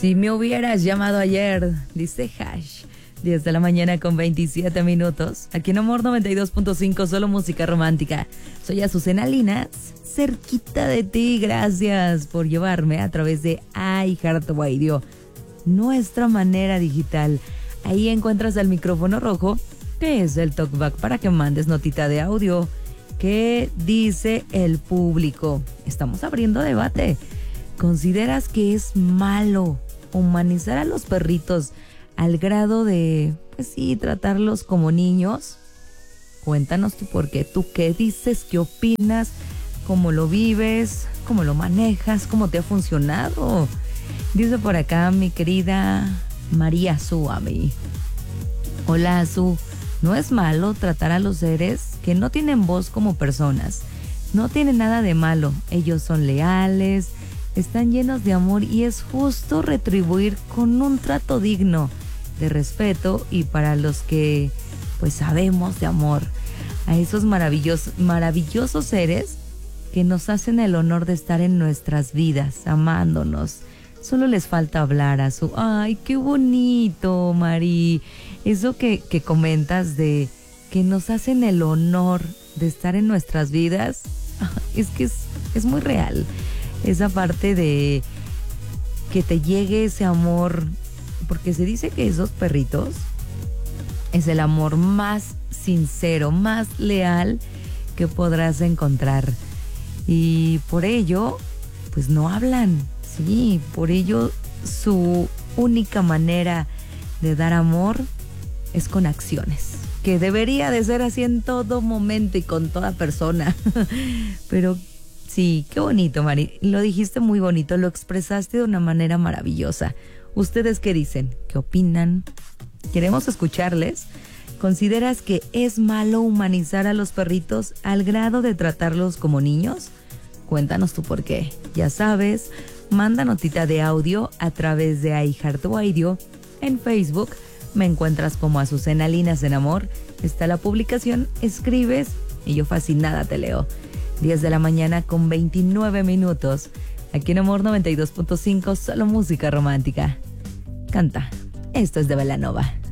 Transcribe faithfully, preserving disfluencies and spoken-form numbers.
Si me hubieras llamado ayer, dice Hash. diez de la mañana con veintisiete minutos. Aquí en Amor noventa y dos punto cinco, solo música romántica. Soy Azucena Linas, cerquita de ti. Gracias por llevarme a través de iHeartRadio, nuestra manera digital. Ahí encuentras el micrófono rojo, que es el talkback para que mandes notita de audio. ¿Qué dice el público? Estamos abriendo debate. ¿Consideras que es malo humanizar a los perritos al grado de, pues sí, tratarlos como niños? Cuéntanos tú por qué. ¿Tú qué dices? ¿Qué opinas? ¿Cómo lo vives? ¿Cómo lo manejas? ¿Cómo te ha funcionado? Dice por acá mi querida María Suami. Hola, Azu. No es malo tratar a los seres que no tienen voz como personas. No tiene nada de malo. Ellos son leales, están llenos de amor y es justo retribuir con un trato digno, de respeto y para los que pues sabemos de amor, a esos maravillosos, maravillosos seres que nos hacen el honor de estar en nuestras vidas, amándonos. Solo les falta hablar a su... ¡Ay, qué bonito, Mari! Eso que, que comentas de que nos hacen el honor de estar en nuestras vidas, es que es, es muy real. Esa parte de que te llegue ese amor, porque se dice que esos perritos es el amor más sincero, más leal que podrás encontrar. Y por ello, pues no hablan, sí, por ello su única manera de dar amor es con acciones, que debería de ser así en todo momento y con toda persona. Pero sí, qué bonito, Mari. Lo dijiste muy bonito, lo expresaste de una manera maravillosa. ¿Ustedes qué dicen? ¿Qué opinan? Queremos escucharles. ¿Consideras que es malo humanizar a los perritos al grado de tratarlos como niños? Cuéntanos tú por qué. Ya sabes, manda notita de audio a través de iHeartRadio. En Facebook me encuentras como Azucena Linas en Amor. Está la publicación, escribes y yo fascinada te leo. diez de la mañana con veintinueve minutos. Aquí en Amor noventa y dos punto cinco, solo música romántica. Canta. Esto es de Belanova.